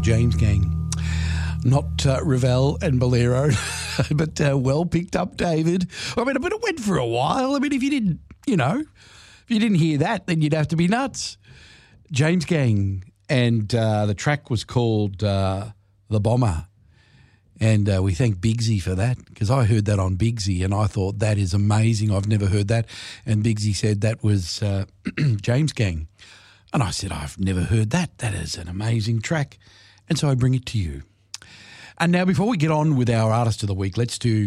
James Gang. Not Ravel and Bolero, but well picked up, David. I mean, but it went for a while. I mean, if you didn't hear that, then you'd have to be nuts. James Gang, and the track was called The Bomber. And we thank Bigsy for that, because I heard that on Bigsy and I thought that is amazing. I've never heard that. And Bigsy said that was James Gang. And I said, I've never heard that. That is an amazing track. And so I bring it to you. And now, before we get on with our Artist of the Week, let's do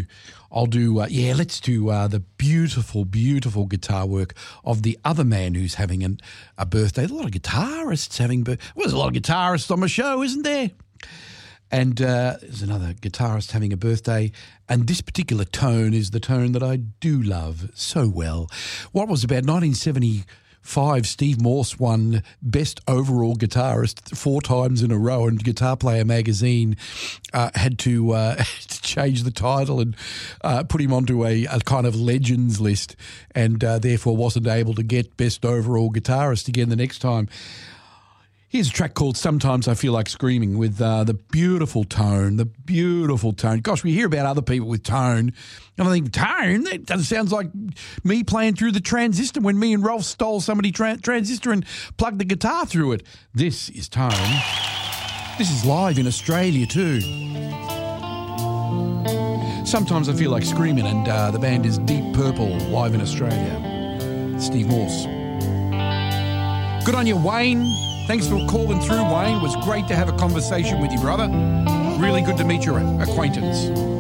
the beautiful, beautiful guitar work of the other man who's having a birthday. There's a lot of guitarists there's a lot of guitarists on my show, isn't there? And there's another guitarist having a birthday, and this particular tone is the tone that I do love so well. What was about 1975, Steve Morse won Best Overall Guitarist 4 times in a row, and Guitar Player magazine had to change the title and put him onto a kind of legends list, and therefore wasn't able to get Best Overall Guitarist again the next time. Here's a track called Sometimes I Feel Like Screaming with the beautiful tone. Gosh, we hear about other people with tone, and I think, tone? That sounds like me playing through the transistor when me and Rolf stole somebody's transistor and plugged the guitar through it. This is tone. This is live in Australia too. Sometimes I Feel Like Screaming, and the band is Deep Purple, live in Australia. Steve Morse. Good on you, Wayne. Thanks for calling through, Wayne. It was great to have a conversation with you, brother. Really good to meet your acquaintance.